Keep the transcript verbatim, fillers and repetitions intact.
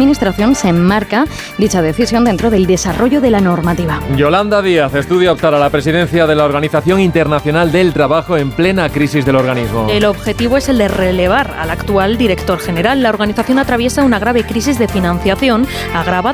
Administración se enmarca dicha decisión dentro del desarrollo de la normativa. Yolanda Díaz estudia optar a la presidencia de la Organización Internacional del Trabajo en plena crisis del organismo. El objetivo es el de relevar al actual director general. La organización atraviesa una grave crisis de financiación agravada